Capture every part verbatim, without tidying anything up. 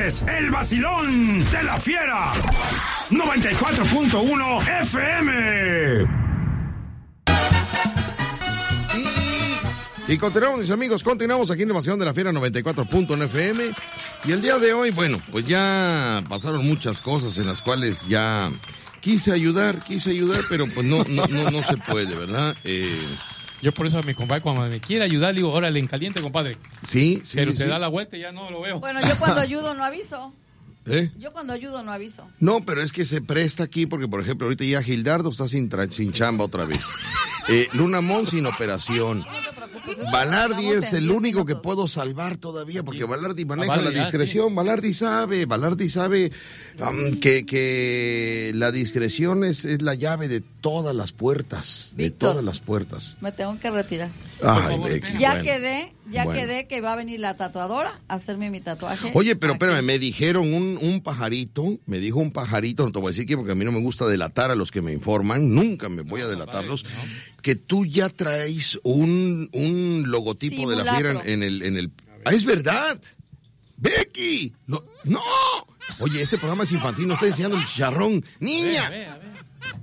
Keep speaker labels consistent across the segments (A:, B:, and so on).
A: es el vacilón de la fiera. noventa y cuatro punto uno F M.
B: Y continuamos, mis amigos, continuamos aquí en el Vacilón de la Fiera noventa y cuatro punto uno F M. Y el día de hoy, bueno, pues ya pasaron muchas cosas en las cuales ya quise ayudar, quise ayudar, pero pues no, no, no, no se puede, ¿verdad? Eh...
C: Yo por eso a mi compadre, cuando me quiere ayudar, digo, órale, en caliente, compadre.
B: Sí, sí,
C: Pero
B: sí.
C: se da la vuelta y ya no lo veo.
D: Bueno, yo cuando ayudo no aviso.
B: ¿Eh?
D: Yo cuando ayudo no aviso.
B: No, pero es que se presta aquí porque, por ejemplo, ahorita ya Gildardo está sin, tra- sin chamba otra vez. Eh, Luna Mon sin operación.
D: No te preocupes. eso
B: Balardi
D: lo
B: es
D: hablamos en
B: el
D: diez
B: único que
D: minutos.
B: puedo salvar todavía porque Balardi maneja
C: Balardi,
B: la
C: ah,
B: discreción. Balardi sabe, Balardi sabe um, que, que la discreción es, es la llave de todas las puertas, de
D: Víctor.
B: todas las puertas.
D: Me tengo que retirar.
B: Ay,
C: favor,
B: Becky,
D: Ya
B: bueno.
D: quedé, ya
B: Bueno.
D: quedé que va a venir la tatuadora a hacerme mi tatuaje.
B: Oye, pero
D: aquí.
B: espérame, me dijeron un, un pajarito, me dijo un pajarito, no te voy a decir que porque a mí no me gusta delatar a los que me informan, nunca me voy a delatarlos, que tú ya traes un, un logotipo de la fiera en, en el... En el ¡Ah, es verdad! ¡Becky! No, ¡no! Oye, este programa es infantil, no estoy enseñando el chicharrón. ¡Niña!
C: A ver, a ver.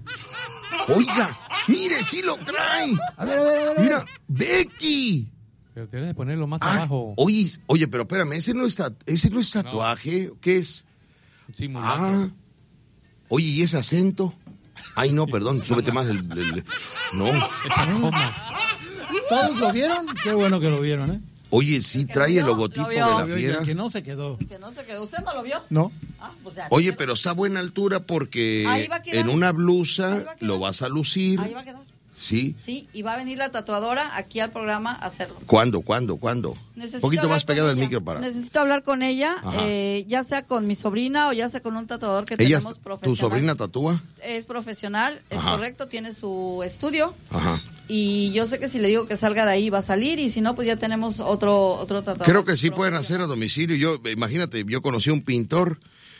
B: Oiga, mire, sí lo trae.
E: A ver, a ver, a ver.
B: Mira, Becky.
C: Pero debes de ponerlo más
B: Ah,
C: abajo.
B: oye, oye, pero espérame, ese no es, ta- ese no es tatuaje, ¿qué es?
C: Simulacro.
B: Ah, oye, ¿y ese acento? Ay, no, perdón, súbete más el... el- no.
C: Esa coma.
E: ¿Todos lo vieron? Qué bueno que lo vieron, ¿eh?
B: Oye, sí
D: que
B: trae
D: lo
B: el
D: vio,
B: logotipo
D: lo
B: de
D: vio.
B: la
E: Lo vio y
B: fiera.
E: el que no se quedó.
D: Que no se quedó. ¿Usted no lo vio?
E: No.
D: Ah, pues ya.
B: Oye, pero está a buena altura porque
D: Ahí va a quedar.
B: en una
D: Ahí
B: blusa
D: va a quedar.
B: lo vas a lucir.
D: Ahí va a quedar.
B: Sí.
D: Sí, y va a venir la tatuadora aquí al programa a hacerlo.
B: ¿Cuándo, cuándo, cuándo? Un
D: Necesito
B: poquito
D: hablar
B: más
D: con
B: pegado al
D: ella.
B: micro para...
D: Necesito hablar con ella,
B: Ajá.
D: eh, ya sea con mi sobrina o ya sea con un tatuador que
B: ¿Ella,
D: tenemos profesional.
B: tu sobrina tatúa?
D: Es profesional, es
B: Ajá.
D: correcto, tiene su estudio.
B: Ajá.
D: Y yo sé que si le digo que salga de ahí va a salir y si no, pues ya tenemos otro otro tatuador.
B: Creo que sí pueden hacer a domicilio. Yo, imagínate, yo conocí a un pintor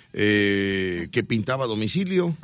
B: eh, que pintaba a domicilio.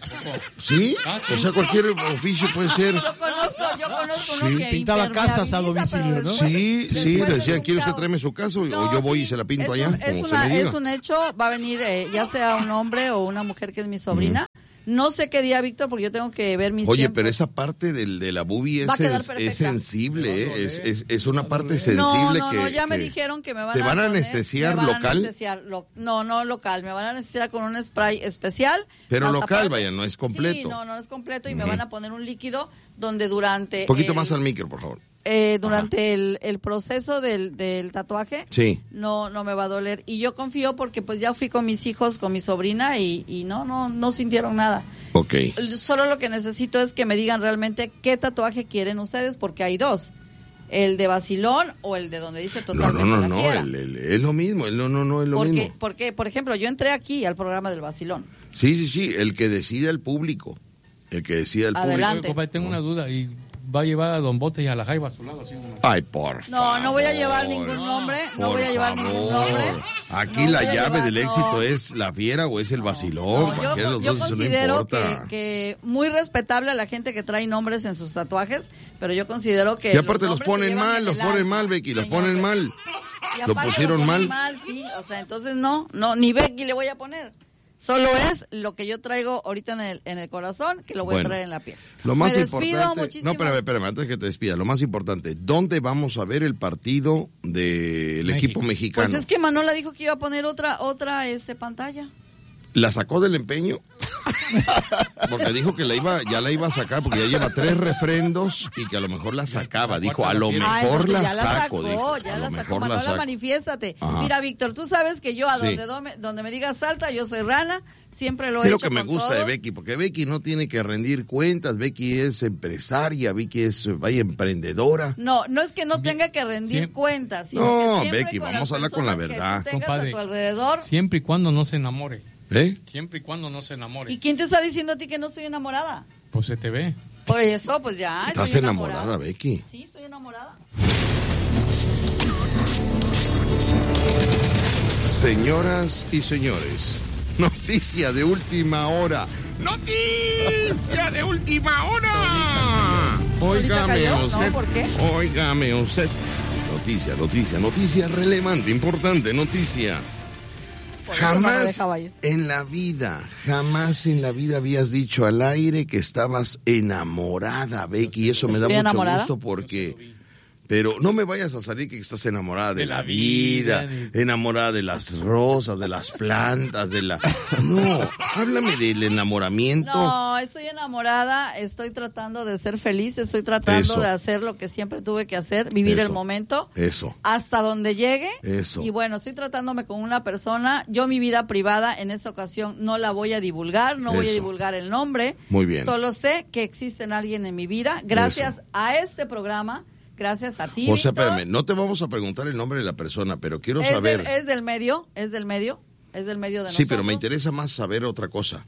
B: ¿Sí?
C: Ah, sí.
B: O sea, cualquier oficio puede ser.
D: Yo conozco, yo conozco uno
B: Sí.
D: que
E: Pintaba casas a
D: impermeabiliza,
E: domicilio,
D: pero
E: ¿no?
D: después-
B: Sí, sí,
D: después
B: le
D: es
B: decían,
D: un
B: ¿quiere usted
D: caos.
B: tráeme su caso?
D: No,
B: o yo voy
D: sí,
B: y se la pinto
D: es
B: allá,
D: un- es
B: como
D: una-
B: se me diga.
D: Es un hecho, va a venir eh, ya sea un hombre o una mujer que es mi sobrina. No sé qué día, Víctor, porque yo tengo que ver mis
B: Oye,
D: tiempos.
B: pero esa parte del, de la boobie
D: Va a
B: es,
D: quedar
B: es,
D: perfecta.
B: es sensible, ¿eh? es, es, es una parte
D: No,
B: sensible
D: no,
B: que...
D: no, ya me
B: que-
D: dijeron que me van
B: ¿Te
D: a
B: van a
D: poner-
B: anestesiar
D: me van a
B: local?
D: anestesiar lo- no, no local, me van a anestesiar con un spray especial.
B: Pero
D: más
B: local,
D: aparte-
B: vaya, no es completo.
D: Sí, no, no es completo y me van a poner un líquido donde durante...
B: Un poquito
D: el-
B: más al micro, por favor.
D: eh, durante el, el proceso del, del tatuaje
B: Sí.
D: no no me va a doler y yo confío porque pues ya fui con mis hijos, con mi sobrina y, y no no no sintieron nada.
B: Ok.
D: Solo lo que necesito es que me digan realmente qué tatuaje quieren ustedes porque hay dos, el de vacilón o el de donde dice
B: No,
D: totalmente
B: no, no,
D: la
B: no,
D: fiera.
B: el- el- es lo mismo, el- no, no, no, es lo
D: porque
B: mismo.
D: porque por ejemplo yo entré aquí al programa del vacilón.
B: Sí, sí, sí, el que decida el público, el que decida el
D: Adelante.
C: Oye, compadre, tengo una duda. ¿Y va a llevar a Don Bote y a la Jaiba a su lado? Así como...
B: público. Ay, por
D: No,
B: favor.
D: no voy a llevar ningún nombre, no
B: por
D: voy a llevar
B: favor.
D: ningún nombre.
B: Aquí
D: No
B: la
D: voy a
B: llave
D: llevar,
B: del
D: no.
B: éxito es la fiera o es el vacilón.
D: No,
B: cualquiera de
D: yo,
B: los
D: yo
B: dos, eso no
D: considero que,
B: importa.
D: que muy respetable a la gente que trae nombres en sus tatuajes, pero yo considero que
B: Y aparte los
D: nombres se
B: ponen
D: llevan
B: mal,
D: en
B: los
D: el
B: ponen
D: alma,
B: mal, Becky, los
D: señor.
B: ponen mal.
D: Y
B: Lo
D: aparte
B: pusieron
D: ponen
B: mal.
D: sí, o sea, entonces no, no, ni Becky le voy a poner. Solo es lo que yo traigo ahorita en el, en el corazón, que lo voy
B: Bueno,
D: a traer en la piel.
B: Lo más
D: Me despido,
B: importante.
D: muchísimas-
B: No, espérame, espérame, antes que te despida, lo más importante, ¿dónde vamos a ver el partido del
E: México.
B: equipo mexicano?
D: Pues es que Manola dijo que iba a poner otra, otra este pantalla.
B: ¿La sacó del empeño? Porque dijo que la iba, ya la iba a sacar porque ya lleva tres refrendos y que a lo mejor la sacaba. Dijo, a lo
D: Ah,
B: mejor
D: entonces
B: la
D: ya la
B: saco.
D: sacó,
B: dijo,
D: ya
B: a
D: la
B: lo
D: sacó.
B: mejor la
D: Manola,
B: saco.
D: manifiéstate.
B: Ajá.
D: Mira, Víctor, tú sabes que yo a
B: Sí.
D: donde, dome- donde me digas salta, yo soy rana, siempre lo he
B: Es lo
D: hecho
B: que me
D: con
B: gusta de
D: todos.
B: Becky, porque Becky no tiene que rendir cuentas, Becky es empresaria, Becky es vaya emprendedora.
D: No, no es que no tenga que rendir
C: Siempre-
D: cuentas, sino
B: No,
D: que siempre
B: Becky,
D: con
B: vamos
D: las
B: a hablar con la
D: personas que
B: verdad.
D: tú tengas
C: Compadre.
D: a tu alrededor.
C: Siempre y cuando no se enamore.
B: ¿Eh?
C: Siempre y cuando no se enamore.
D: ¿Y quién te está diciendo a ti que no estoy enamorada?
C: Pues se te ve.
D: Por eso, pues ya.
B: Estás
D: estoy
B: enamorada, Becky.
D: Sí, estoy enamorada.
B: Señoras y señores, noticia de última hora. ¡Noticia de última hora! Óigame
D: cayó? ¿No?
B: usted.
D: ¿Por qué?
B: Óigame usted. Noticia, noticia, noticia relevante, importante, noticia.
D: por eso no me
B: Jamás
D: dejaba ir.
B: en la vida, jamás en la vida habías dicho al aire que estabas enamorada, Becky, y eso me da
D: ¿Estoy
B: mucho
D: enamorada?
B: gusto porque... Pero no me vayas a salir que estás enamorada de,
C: De
B: la,
C: la
B: vida,
C: vida,
B: enamorada de las rosas, de las plantas, de la... No, háblame del enamoramiento.
D: No, estoy enamorada, estoy tratando de ser feliz, estoy tratando
B: Eso.
D: de hacer lo que siempre tuve que hacer, vivir
B: Eso.
D: el momento
B: Eso.
D: hasta donde llegue.
B: Eso.
D: Y bueno, estoy tratándome con una persona, yo mi vida privada en esta ocasión no la voy a divulgar, no voy a
B: Eso.
D: divulgar el nombre.
B: Muy bien.
D: Solo sé que existe alguien en mi vida, gracias
B: Eso.
D: a este programa, gracias a ti,
B: O sea,
D: Víctor.
B: espérame, no te vamos a preguntar el nombre de la persona, pero quiero
D: es,
B: saber...
D: del, es del medio, es del medio, es del medio de
B: Sí,
D: nosotros.
B: pero me interesa más saber otra cosa.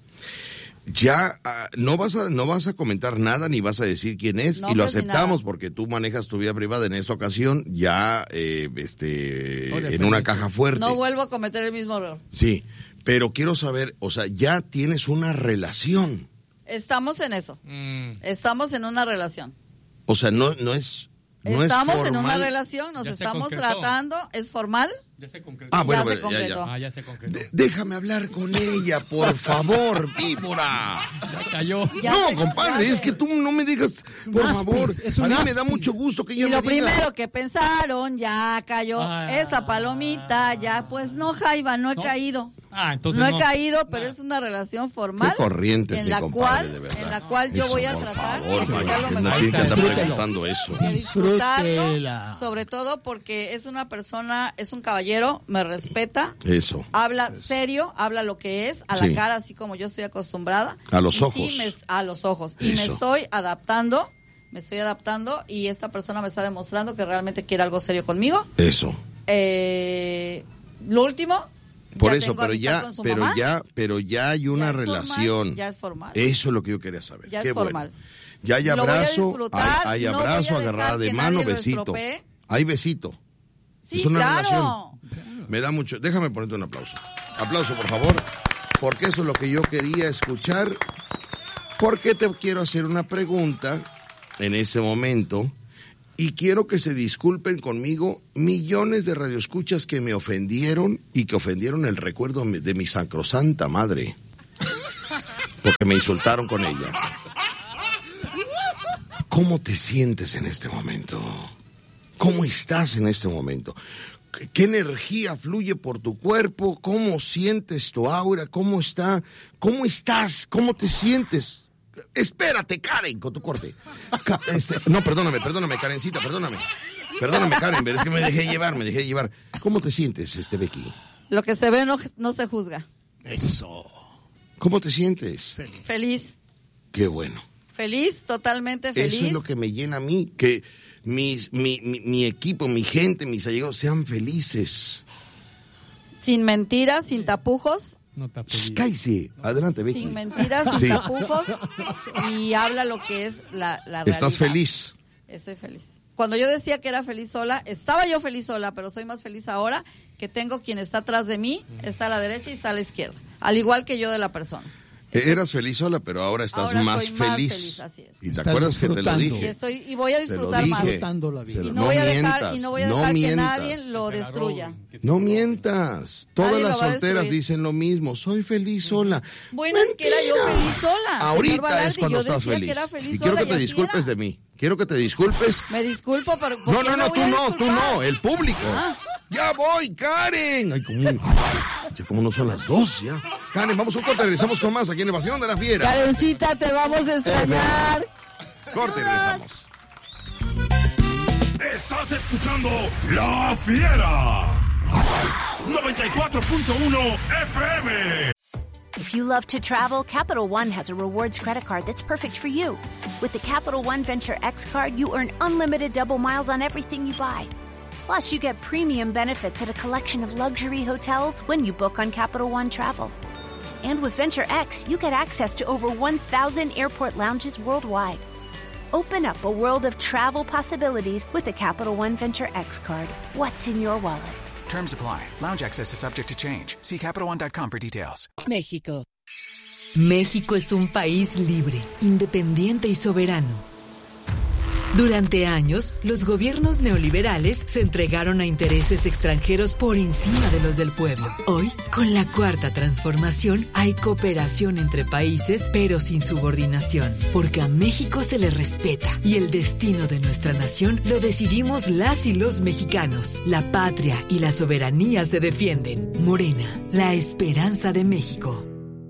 B: Ya ah, no vas a no vas a comentar nada ni vas a decir quién es
D: No,
B: y lo
D: pues, ni
B: aceptamos
D: nada.
B: porque tú manejas tu vida privada en esta ocasión ya eh, este
C: Oye,
B: en una
C: Felipe.
B: caja fuerte.
D: No vuelvo a cometer el mismo error.
B: Sí, pero quiero saber, o sea, ya tienes una relación.
D: Estamos en eso,
C: Mm,
D: estamos en una relación.
B: O sea, no no es no
D: Estamos
B: es
D: en una
B: formal.
D: relación, nos
C: Ya se
D: estamos
C: concretó.
D: tratando, ¿es formal?
C: ya se concretó.
B: Ah, bueno,
D: Ya se
B: bueno, ya, ya.
D: concretó.
C: Ah, ya se concretó.
B: De- déjame hablar con ella, por favor, víbora.
C: Ya cayó.
D: Ya
B: no,
D: se-
B: compadre,
D: ya
B: es
D: se-
B: que tú no me digas,
E: un
B: por
E: áspid,
B: favor.
E: es un
B: a mí me
E: áspid.
B: da mucho gusto que
D: Y
B: ella
D: lo
B: me diga.
D: primero que pensaron, ya cayó
C: Ah.
D: esa palomita, ya pues no, Jaiba, no he
C: ¿No?
D: caído.
C: Ah, entonces
D: No he
C: no.
D: caído, pero
C: Nah.
D: es una relación formal.
B: Qué corriente,
D: en
B: mi
D: la
B: compadre,
D: cual,
B: de verdad.
D: en la cual yo
B: Eso,
D: voy a
B: por
D: tratar
B: favor,
D: de que
B: Mike,
D: sea lo
B: que no
D: mejor.
B: tiene que andar
E: Disfrútelo.
B: preguntando eso.
D: De disfrutarlo,
E: Disfrútela.
D: sobre todo porque es una persona, es un caballero, me respeta,
B: Eso.
D: habla serio, habla lo que es, a
B: Sí.
D: la cara, así como yo estoy acostumbrada.
B: A los
D: Y
B: ojos.
D: Sí, me- a los ojos. Y me
B: Eso.
D: estoy adaptando, me estoy adaptando y esta persona me está demostrando que realmente quiere algo serio conmigo.
B: Eso.
D: Eh, lo último,
B: Por
D: ya
B: eso,
D: tengo
B: pero
D: amistad
B: ya,
D: con su
B: pero
D: mamá.
B: ya, pero ya hay una
D: Ya es formal,
B: relación.
D: ya es formal.
B: Eso es lo que yo quería saber.
D: Ya
B: Qué
D: es formal.
B: bueno. Ya hay
D: Lo voy a
B: abrazo,
D: disfrutar,
B: hay, hay
D: no voy a
B: abrazo,
D: dejar
B: agarrada de
D: que
B: mano,
D: nadie lo
B: besito.
D: estropee.
B: Hay besito.
D: Sí,
B: es una
D: claro.
B: relación. Me da mucho. Déjame ponerte un aplauso. Aplauso, por favor. Porque eso es lo que yo quería escuchar. Porque te quiero hacer una pregunta en ese momento. Y quiero que se disculpen conmigo millones de radioescuchas que me ofendieron y que ofendieron el recuerdo de mi sacrosanta madre. Porque me insultaron con ella. ¿Cómo te sientes en este momento? ¿Cómo estás en este momento? ¿Qué, qué energía fluye por tu cuerpo? ¿Cómo sientes tu aura? ¿Cómo está? ¿Cómo estás? ¿Cómo te sientes? Espérate, Karen, con tu corte. Ca- este, no, perdóname, perdóname, Karencita, perdóname. Perdóname, Karen, pero es que me dejé llevar, me dejé llevar. ¿Cómo te sientes, este Becky?
D: Lo que se ve no, no se juzga.
E: Eso.
B: ¿Cómo te sientes?
D: Feliz,
B: Qué bueno.
D: feliz, totalmente feliz.
B: Eso es lo que me llena a mí, que mis, mi, mi, mi equipo, mi gente, mis allegados sean felices.
D: Sin mentiras, sin tapujos,
C: No te
B: Shh,
C: apellides.
B: cállese. Adelante, Becky.
D: sin mentiras, sin
B: Sí.
D: tapujos y habla lo que es la, la realidad.
B: ¿Estás feliz?
D: Estoy feliz. Cuando yo decía que era feliz sola, estaba yo feliz sola, pero soy más feliz ahora que tengo quien está atrás de mí, está a la derecha y está a la izquierda, al igual que yo de la persona.
B: Eh, Eras feliz sola, pero ahora estás
D: Ahora
B: más
D: soy más
B: feliz.
D: feliz, así es.
B: Y te
E: Estás
B: acuerdas que te lo
E: disfrutando.
D: Y
B: dije.
D: estoy y voy a
B: Te lo
D: disfrutar
B: dije.
D: más.
E: Disfrutando la vida.
B: Se
D: Y
B: lo-
D: no voy a dejar
B: mientas,
D: y no voy a
B: no
D: dejar que
B: mientas.
D: nadie lo
C: Que la
D: destruya.
C: roben, que se
B: No
C: lo roben.
B: mientas. Todas
D: Nadie lo
B: las
D: va a
B: solteras
D: destruir.
B: dicen lo mismo. Soy feliz sola.
D: Bueno, es que era yo
B: ¡Mentira!
D: feliz sola. señor
B: Ahorita
D: Balardi,
B: es cuando
D: yo
B: estás
D: decía
B: feliz.
D: que era feliz
B: Y quiero
D: sola
B: que te
D: así
B: disculpes
D: era.
B: de mí. Quiero que te disculpes.
D: Me disculpo, pero ¿por
B: No,
D: qué
B: no,
D: me
B: no,
D: voy
B: tú
D: a
B: no, tú
D: disculpar?
B: no, el público.
D: Ah.
B: Ya voy, Karen. Ay, como, ya como no son las dos, ya. Karen, vamos a un corte, regresamos con más aquí en Evasión de la Fiera.
D: Karencita, te vamos a extrañar.
B: Corte, regresamos.
A: Estás escuchando La Fiera. noventa y cuatro punto uno F M.
F: If you love to travel, Capital One has a rewards credit card that's perfect for you. With the Capital One Venture X card, you earn unlimited double miles on everything you buy. Plus, you get premium benefits at a collection of luxury hotels when you book on Capital One Travel. And with Venture X, you get access to over one thousand airport lounges worldwide. Open up a world of travel possibilities with the Capital One Venture X card. What's in your wallet?
G: Terms apply. Lounge access is subject to change. See Capital One dot com for details.
H: México. México es un país libre, independiente y soberano. Durante años, los gobiernos neoliberales se entregaron a intereses extranjeros por encima de los del pueblo. Hoy, con la cuarta transformación, hay cooperación entre países, pero sin subordinación, porque a México se le respeta y el destino de nuestra nación lo decidimos las y los mexicanos. La patria y la soberanía se defienden. Morena, la esperanza de México.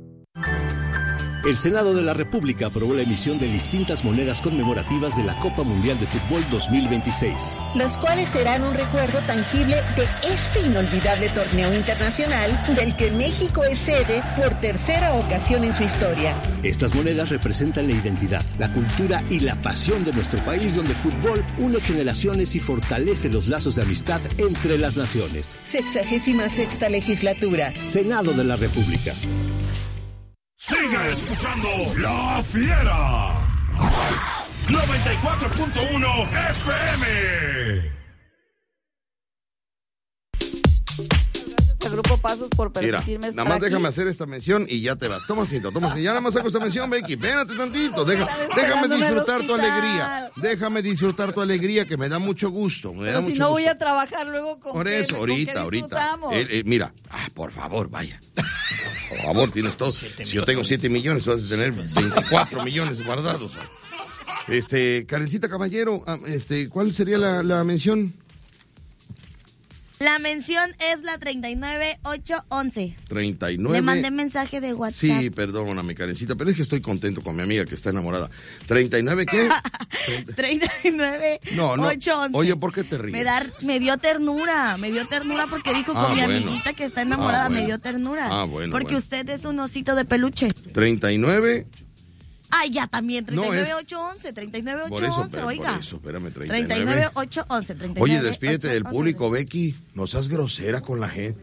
I: El Senado de la República aprobó la emisión de distintas monedas conmemorativas de la Copa Mundial de Fútbol dos mil veintiséis.
J: Los cuales serán un recuerdo tangible de este inolvidable torneo internacional del que México es sede por tercera ocasión en su historia.
I: Estas monedas representan la identidad, la cultura y la pasión de nuestro país, donde el fútbol une generaciones y fortalece los lazos de amistad entre las naciones.
J: Sexagésima sexta legislatura.
I: Senado de la República.
A: Sigue escuchando La Fiera. noventa y cuatro punto uno F M.
D: Gracias a Grupo Pasos por permitirme
B: Mira,
D: estar
B: nada más
D: aquí.
B: déjame hacer esta mención y ya te vas. Toma cinto, toma cinto. Ya nada más hago esta mención, Becky. Espérate tantito. Deja, déjame disfrutar tu alegría. Déjame disfrutar tu alegría, que me da mucho gusto. Me
D: Pero
B: da
D: si
B: mucho
D: no
B: gusto.
D: voy a trabajar luego con
B: Por
D: qué-
B: eso,
D: con qué
B: ahorita, ahorita.
D: disfrutamos.
B: Eh, eh, mira, ah, por favor, vaya. Por favor, tienes todos. Si yo tengo siete millones, tú vas a tener veinticuatro millones guardados. Este, Karencita Caballero, ah, este, ¿cuál sería la, la mención?
K: La mención es la treinta y nueve ocho once.
B: treinta y nueve.
K: Le mandé mensaje de WhatsApp.
B: Sí, perdóname, Karencita, pero es que estoy contento con mi amiga que está enamorada. ¿treinta y nueve qué?
K: treinta y nueve
B: No, no.
K: ocho once.
B: Oye, ¿por qué te ríes?
K: Me, dar, me dio ternura, me dio ternura porque dijo
B: Ah,
K: con mi
B: bueno.
K: amiguita que está enamorada,
B: Ah, bueno.
K: me dio ternura.
B: Ah, bueno,
K: Porque
B: bueno.
K: usted es un osito de peluche.
B: treinta y nueve.
K: Ay, ya también,
B: No,
K: treinta y nueve
B: es-
K: ocho once, treinta y nueve
B: Por
K: ocho
B: eso,
K: once,
B: pero,
K: oiga.
B: por eso, espérame, treinta y
K: treinta y
B: nueve.
K: nueve ocho once, treinta y
B: Oye,
K: nueve
B: despídete
K: ocho
B: del
K: once.
B: público, Becky. No seas grosera con la gente.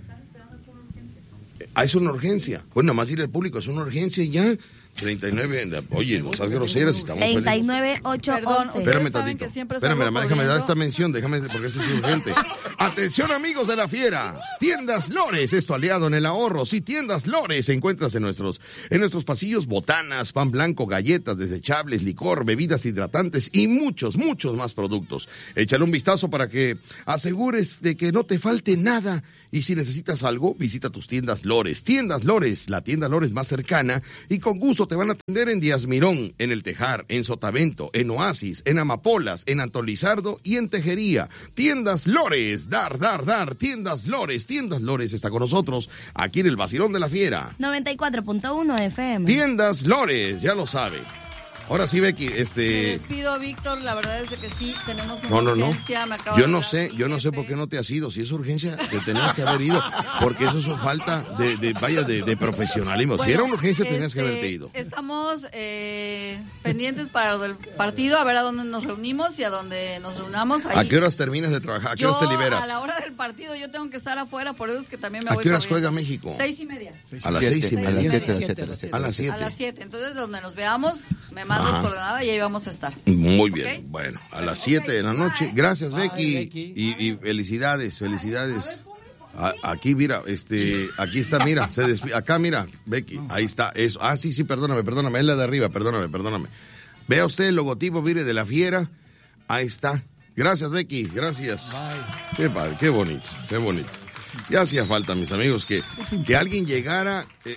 B: Ah, es una urgencia. Bueno, nada más dile al público, es una urgencia y ya. treinta y nueve. Oye, no seas grosera si estamos
K: treinta y
B: felices.
K: nueve ocho
D: Perdón,
K: once.
B: Espérame
D: Ustedes saben
B: tantito.
D: que siempre
B: Espérame,
D: salgo
B: nada más déjame dar
D: corriendo.
B: esta mención, déjame, porque esto es urgente. Atención, amigos de La Fiera. Tiendas Lores es tu aliado en el ahorro. Sí, Tiendas Lores encuentras en nuestros, en nuestros pasillos botanas, pan blanco, galletas desechables, licor, bebidas hidratantes y muchos, muchos más productos. Échale un vistazo para que asegures de que no te falte nada. Y si necesitas algo, visita tus tiendas Lores. Tiendas Lores, la tienda Lores más cercana, y con gusto te van a atender en Díaz Mirón, en El Tejar, en Sotavento, en Oasis, en Amapolas, en Antón Lizardo y en Tejería. Tiendas Lores, dar, dar, dar, Tiendas Lores, Tiendas Lores está con nosotros aquí en el Vacilón de la Fiera.
K: noventa y cuatro punto uno F M.
B: Tiendas Lores, ya lo sabe. Ahora sí, Becky,
D: Me
B: este...
D: despido, Víctor. La verdad es de que sí, tenemos una
B: No, no, no.
D: urgencia. Me acaba
B: Yo
D: de
B: no
D: hablar
B: sé,
D: mi
B: yo no sé
D: jefe.
B: por qué no te has ido. Si es urgencia, te tenías que haber ido. Porque eso es falta de, de vaya, de, de profesionalismo. si
D: Bueno,
B: era una urgencia, tenías
D: este,
B: que haberte ido.
D: Estamos eh, pendientes para lo del partido, a ver a dónde nos reunimos y a dónde nos reunamos. Ahí.
B: ¿A qué horas terminas de trabajar? ¿A qué
D: Yo,
B: horas te liberas?
D: a la hora del partido, yo tengo que estar afuera, por eso es que también me
B: ¿A
D: voy
B: qué horas
D: corriendo.
B: juega México?
D: Seis y media.
B: A las seis y media.
L: A las siete, a las
D: Seis y
L: siete,
D: media.
L: a las siete.
B: A las siete.
D: A las siete. Entonces, donde nos veamos, me mandas
B: Ajá.
D: coordenada y ahí vamos a estar.
B: Muy bien.
D: ¿Ok?
B: Bueno, a las siete de la noche. Gracias,
E: Bye,
B: Becky.
E: Becky.
B: Y, y felicidades, felicidades. A- aquí, mira, este, aquí está, mira, se despi- acá, mira, Becky, ahí está, eso. Ah, sí, sí, perdóname, perdóname, es la de arriba, perdóname, perdóname. Vea usted el logotipo, mire, de La Fiera, ahí está. Gracias, Becky, gracias. Qué padre, qué bonito, qué bonito. Ya hacía falta, mis amigos, que, que alguien llegara eh,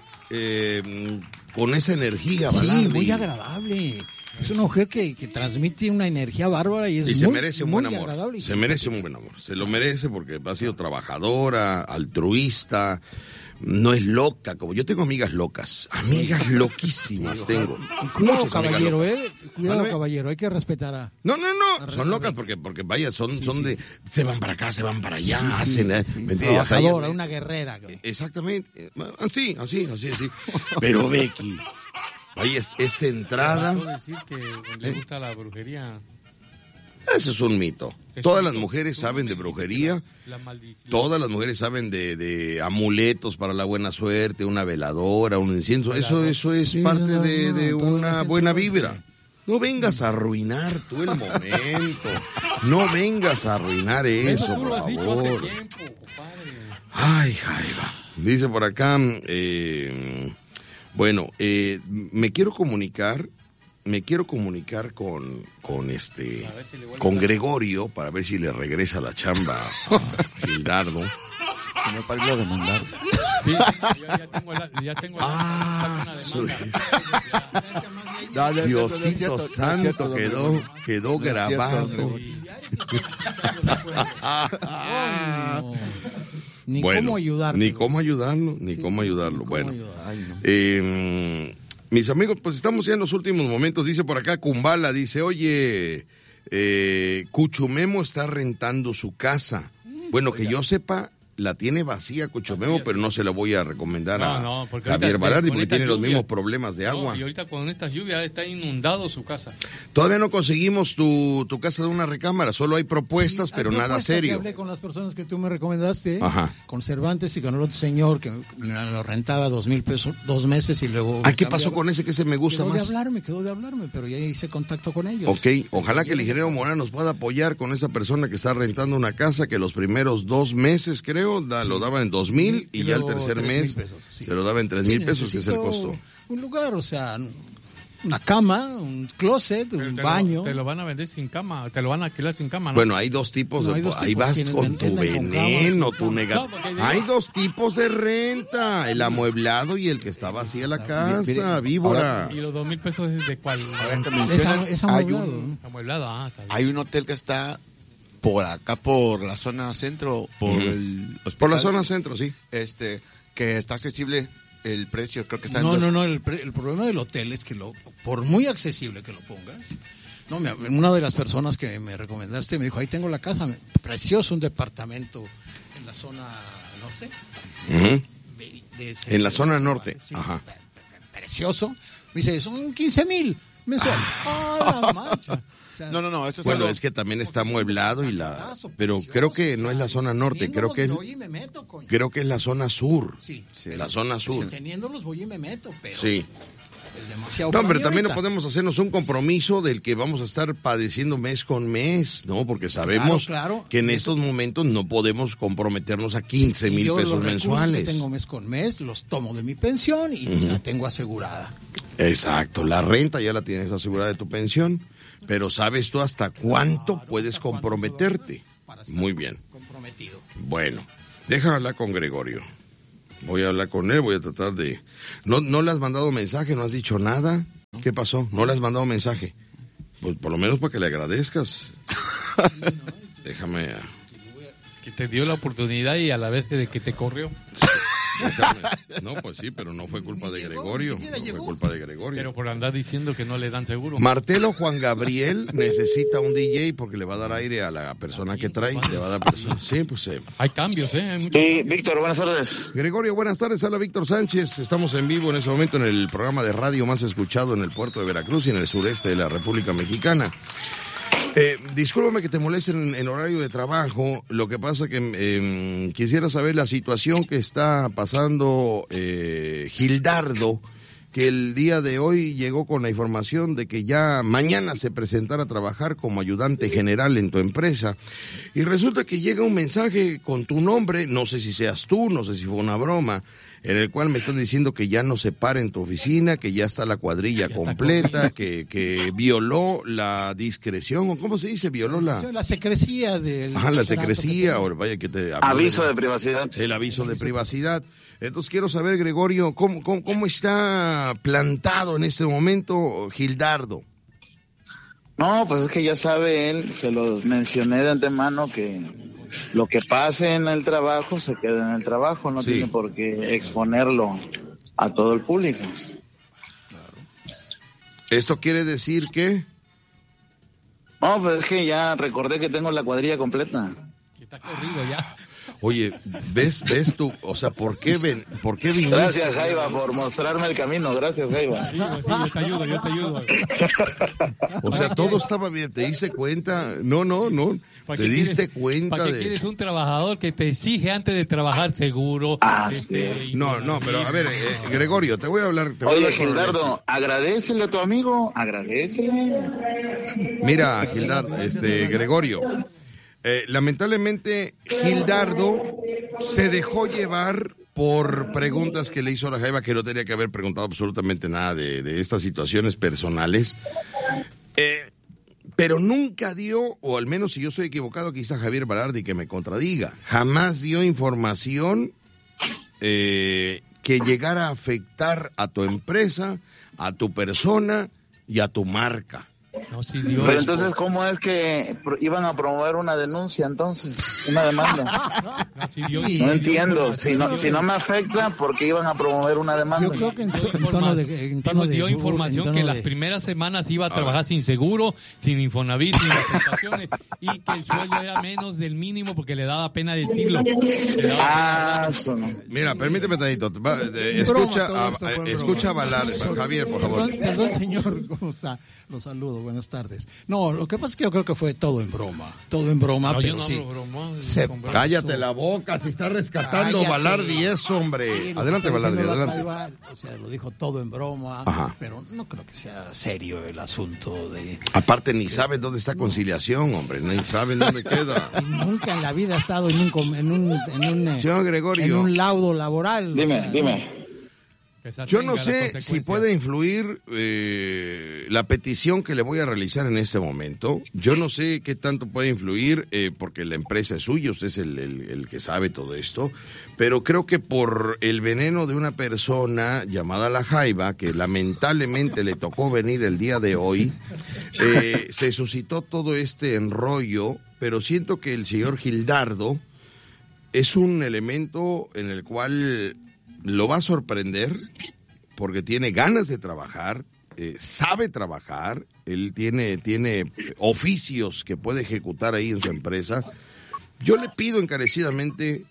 B: eh, con esa energía,
E: Sí,
B: Balardi.
E: muy agradable. Es una mujer que, que transmite una energía bárbara y es
B: Y se
E: muy,
B: merece un
E: muy
B: buen amor.
E: agradable. y
B: Se merece un buen amor. Se lo merece porque ha sido trabajadora, altruista, no es loca. Como yo tengo amigas locas, amigas loquísimas tengo.
E: Y cuidado,
B: Muchas amigas
E: caballero,
B: locas.
E: eh. Cuidado,
B: Mándame.
E: caballero, hay que respetar a...
B: No, no, no, son locas porque, porque vaya, son, son de, se van para acá, se van para allá, hacen, eh, ¿me entiendes? Hasta
E: Trabajadora,
B: ellas-
E: una guerrera.
B: Exactamente, así, así, así, así. Pero Becky, vaya, es, es centrada.
C: ¿Puedo decir que le gusta la brujería?
B: Eso es un mito. Todas las mujeres saben de brujería.
C: La maldición.
B: Todas las mujeres saben de, de amuletos para la buena suerte, una veladora, un incienso. Eso, eso es
E: Sí,
B: parte
E: no,
B: de,
E: no,
B: de
E: toda la
B: una
E: gente
B: buena
E: lo
B: vibra.
E: sabe.
B: No vengas a arruinar tú el momento. No vengas a arruinar eso,
C: Eso tú
B: por
C: lo has dicho
B: favor.
C: hace tiempo, compadre.
B: Ay, Jaiba. Dice por acá, eh, bueno, eh, me quiero comunicar me quiero comunicar con, con este, si con Gregorio para ver si le regresa la chamba a Gildardo.
L: Que no para irlo a demandar.
C: Sí, ya, ya tengo la, ya tengo la,
B: ah,
C: la
B: demanda. Diosito santo, quedó, quedó grabado.
E: Ni
B: bueno,
E: cómo ayudarlo.
B: Ni cómo ayudarlo, ni sí, cómo ayudarlo. Ni cómo bueno, ayudar. Ay, no. eh, mis amigos, pues estamos ya en los últimos momentos. Dice por acá Kumbala, dice, oye, eh, Cuchumemo está rentando su casa. Bueno, que yo sepa, la tiene vacía Cuchumemo, pero no se la voy a recomendar no, a no, Javier Balardi porque tiene lluvia, los mismos problemas de agua.
C: No, y ahorita con estas lluvias está inundado su casa.
B: Todavía no conseguimos tu, tu casa de una recámara, solo hay propuestas, sí, pero hay nada serio.
E: Hablé con las personas que tú me recomendaste,
B: Ajá.
E: con Cervantes y con el otro señor que lo rentaba dos mil pesos dos meses y luego...
B: Ah, ¿qué pasó con ese que se me gusta
E: quedó
B: más?
E: Quedó de hablarme, quedó de hablarme, pero ya hice contacto con ellos.
B: Ok, ojalá que el ingeniero Morán nos pueda apoyar con esa persona que está rentando una casa que los primeros dos meses, creo, da, sí. lo daba en dos mil y, y ya el tercer mes pesos, sí. se lo daba en tres mil sí, pesos, que es el costo.
E: Un lugar, o sea, una cama, un closet, pero un
C: te
E: baño.
C: Lo, te lo van a vender sin cama, te lo van a alquilar sin cama, ¿no?
B: Bueno, hay dos tipos, no, de, hay dos ahí tipos, vas con tu veneno, con tu negativo. No, hay dos tipos de renta, el amueblado y el que está vacía la casa, mire, mire, víbora.
C: Ahora, ¿y los dos mil pesos de cuál?
E: Es, es amueblado.
C: Hay un, amueblado, ah, está bien.
L: Hay un hotel que está por acá, por la zona centro, por uh-huh. el hospital.
B: Por la zona centro, sí.
L: Este, que está accesible el precio, creo que está en
E: No,
L: dos...
E: no, no, el, pre, el problema del hotel es que lo, por muy accesible que lo pongas, no, me, una de las personas que me recomendaste me dijo, ahí tengo la casa, precioso, un departamento en la zona norte.
B: Uh-huh. de, de ese, en la zona norte, sí, ajá.
E: Precioso. Me dice, son quince mil mensual. ¡Ah, la mancha! O sea,
L: no, no, no, esto es
B: bueno,
L: algo...
B: es que también está amueblado y la, pero creo que no es la zona norte, creo que es,
E: meto,
B: creo que es la zona sur,
E: sí,
B: sí. la zona sur.
E: Teniéndolos voy y me meto, pero
B: sí.
E: es demasiado.
B: No, pero también no podemos hacernos un compromiso del que vamos a estar padeciendo mes con mes, ¿no? Porque sabemos
E: claro, claro.
B: que en estos momentos no podemos comprometernos a quince mil
E: yo
B: pesos
E: los
B: mensuales.
E: Que tengo mes con mes, los tomo de mi pensión y uh-huh. la tengo asegurada.
B: Exacto, la renta ya la tienes asegurada de tu pensión, pero ¿sabes tú hasta cuánto claro, puedes hasta comprometerte? Muy bien.
E: Comprometido.
B: Bueno, déjame hablar con Gregorio. Voy a hablar con él, voy a tratar de... ¿No, no le has mandado mensaje? ¿No has dicho nada? ¿Qué pasó? ¿No le has mandado mensaje? Pues por lo menos para que le agradezcas. Déjame...
C: Que te dio la oportunidad y a la vez de que te corrió.
B: Déjame. No, pues sí, pero no fue culpa de Gregorio. No fue culpa de Gregorio.
C: Pero por andar diciendo que no le dan seguro.
B: Martelo Juan Gabriel necesita un D J porque le va a dar aire a la persona que trae. Le va a dar persona. Sí, pues eh.
C: Hay cambios, ¿eh? Hay muchos...
M: Sí, Víctor, buenas tardes.
B: Gregorio, buenas tardes. Habla Víctor Sánchez. Estamos en vivo en este momento en el programa de radio más escuchado en el puerto de Veracruz y en el sureste de la República Mexicana. Eh, discúlpame que te moleste en, en horario de trabajo, lo que pasa que eh, quisiera saber la situación que está pasando eh, Gildardo, que el día de hoy llegó con la información de que ya mañana se presentará a trabajar como ayudante general en tu empresa, y resulta que llega un mensaje con tu nombre, no sé si seas tú, no sé si fue una broma, en el cual me están diciendo que ya no se para en tu oficina, que ya está la cuadrilla completa, que, que violó la discreción, ¿cómo se dice? Violó la...
E: La secrecía del...
B: Ajá, la secrecía, o vaya que te...
M: Aviso de, de privacidad.
B: El aviso de privacidad. Entonces quiero saber, Gregorio, ¿cómo, cómo, cómo está plantado en este momento Gildardo?
M: No, pues es que ya sabe él, se los mencioné de antemano que... Lo que pase en el trabajo se queda en el trabajo, no sí. tiene por qué exponerlo a todo el público.
B: Claro. ¿Esto quiere decir que?
M: No, pues es que ya recordé que tengo la cuadrilla completa.
C: Que está corrido ya.
B: Oye, ¿ves, ves tú? O sea, ¿por qué ven, por qué viniste?
M: Gracias, Jaiba, por mostrarme el camino. Gracias, Jaiba.
C: Sí, sí, yo te ayudo, yo te ayudo.
B: O sea, todo estaba bien. ¿Te diste cuenta? No, no, no. ¿Te diste
C: quieres,
B: cuenta
C: ¿para
B: de...?
C: qué quieres un trabajador que te exige antes de trabajar seguro?
M: Ah,
C: este,
M: sí.
B: No, no, pero a ver, eh, Gregorio, te voy a hablar... Te voy
M: Oye,
B: a hablar
M: Gildardo, agradécele a tu amigo, agradécele.
B: Mira, Gildardo, este, Gregorio, eh, lamentablemente Gildardo se dejó llevar por preguntas que le hizo la Jaiba, que no tenía que haber preguntado absolutamente nada de, de estas situaciones personales. Eh, pero nunca dio, o al menos si yo estoy equivocado, quizá Javier Velarde que me contradiga, jamás dio información eh, que llegara a afectar a tu empresa, a tu persona y a tu marca.
C: No, sí, Dios.
M: Pero entonces, ¿cómo es que iban a promover una denuncia entonces? Una demanda.
C: No, sí, Dios,
M: no
C: sí,
M: entiendo.
C: Dios,
M: si, no, si no me afecta, ¿por qué iban a promover una demanda?
E: Yo creo que en, en tono de... En tono
C: dio
E: de,
C: información
E: en tono
C: que
E: de...
C: las primeras semanas iba a trabajar sin seguro, sin Infonavit, sin las prestaciones, y que el sueldo era menos del mínimo porque le daba pena decirlo.
M: Ah, eso no.
B: Mira, permíteme tantito. Va, eh, escucha, a, a, escucha a Velarde, Javier, por favor.
E: Perdón, perdón, señor, ¿cómo está? Lo saludo, buenas tardes. No, lo que pasa es que yo creo que fue todo en broma. Todo en broma,
C: No,
E: pero
C: yo no
E: sí.
C: hablo broma,
E: Se
C: broma.
B: Cállate la boca, si está rescatando
E: Cállate.
B: Velarde eso, hombre.
E: Sí, lo
B: Adelante,
E: que está
B: Velarde,
E: diciendo la
B: adelante.
E: Jaiba, o sea, lo dijo todo en broma,
B: Ajá.
E: pero no creo que sea serio el asunto de...
B: Aparte, ni saben dónde está conciliación, hombre, ni saben dónde queda.
E: Nunca en la vida ha estado en un, com- en un, en un, eh,
B: Señor Gregorio.
E: en un laudo laboral.
M: Dime,
E: o sea,
M: dime.
B: Yo no sé si puede influir eh, la petición que le voy a realizar en este momento. Yo no sé qué tanto puede influir, eh, porque la empresa es suya, usted es el, el, el que sabe todo esto. Pero creo que por el veneno de una persona llamada La Jaiba, que lamentablemente le tocó venir el día de hoy, eh, se suscitó todo este enrollo. Pero siento que el señor Gildardo es un elemento en el cual lo va a sorprender porque tiene ganas de trabajar, eh, sabe trabajar, él tiene, tiene oficios que puede ejecutar ahí en su empresa. Yo le pido encarecidamente,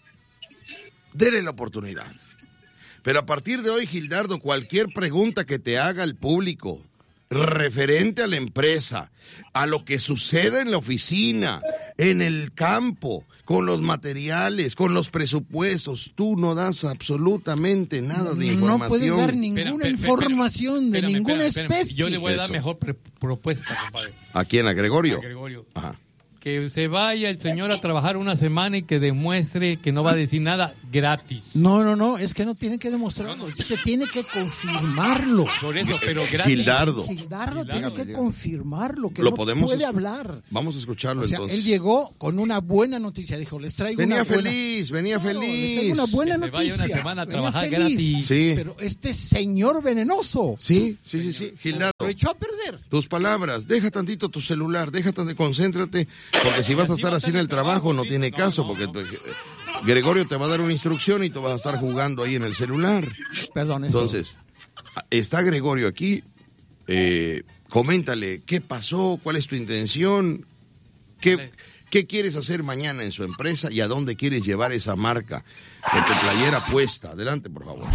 B: dele la oportunidad. Pero a partir de hoy, Gildardo, cualquier pregunta que te haga el público referente a la empresa, a lo que sucede en la oficina, en el campo, con los materiales, con los presupuestos, tú no das absolutamente nada de información.
E: No puedes dar ninguna
C: Espera, espera,
E: información
C: espérame,
E: de ninguna
C: espérame, espérame.
E: especie.
C: Yo le voy a dar
B: Eso.
C: mejor pre- propuesta, compadre.
B: ¿A quién? ¿A Gregorio?
C: A Gregorio.
B: Ajá.
C: Que se vaya el señor a trabajar una semana y que demuestre que no va a decir nada gratis.
E: No, no, no, es que no tiene que demostrarlo, es que tiene que confirmarlo.
C: Por eso, pero gratis.
B: Gildardo.
E: Gildardo
C: Gildardo,
E: tiene que confirmarlo, que
B: Lo
E: no
B: podemos
E: puede
B: escu-
E: hablar.
B: Vamos a escucharlo
E: O sea,
B: entonces.
E: él llegó con una buena noticia, dijo, les traigo
B: Venía
E: una buena...
B: feliz, venía
E: No, les
B: feliz.
E: traigo una buena
C: Que se vaya
E: noticia.
C: una semana a
E: venía
C: trabajar
E: feliz.
C: gratis.
B: Sí.
E: Pero este señor venenoso
B: Sí, sí, sí, sí. Gildardo,
E: lo echó a perder.
B: tus palabras, deja tantito tu celular, deja tantito, concéntrate, porque si vas a estar así en el trabajo no tiene caso, porque Gregorio te va a dar una instrucción y tú vas a estar jugando ahí en el celular.
E: Perdón, eso.
B: Entonces, está Gregorio aquí, eh, coméntale qué pasó, cuál es tu intención, qué, qué quieres hacer mañana en su empresa y a dónde quieres llevar esa marca de tu playera puesta. Adelante, por favor.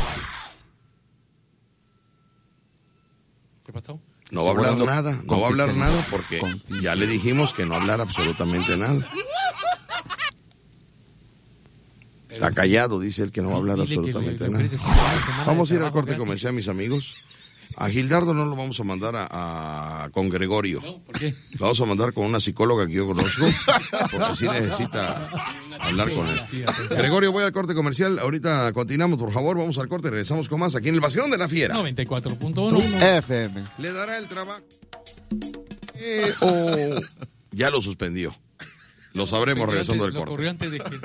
C: ¿Qué pasó?
B: No va a hablar
L: Hablando
B: nada, no
L: con
B: va a hablar
L: Cristian.
B: nada porque ya le dijimos que no hablar absolutamente nada. Está callado, dice él que no va a hablar
C: Dile que
B: absolutamente
C: le- le
B: nada.
C: ofreces una semana de
B: Vamos a ir al
C: trabajo
B: corte
C: gratis.
B: comercial, mis amigos. A Gildardo no lo vamos a mandar a, a- con Gregorio.
C: No, ¿por qué?
B: Lo vamos a mandar con una psicóloga que yo conozco, porque sí necesita hablar con él. Gregorio, voy al corte comercial. Ahorita continuamos, por favor. Vamos al corte, regresamos con más aquí en el Vacilón de la Fiera.
C: noventa y cuatro punto uno.
L: F M.
B: ¿Le dará el trabajo? Eh, o ya lo suspendió. Lo sabremos regresando del
C: Lo
B: corte.
C: corrió antes de que...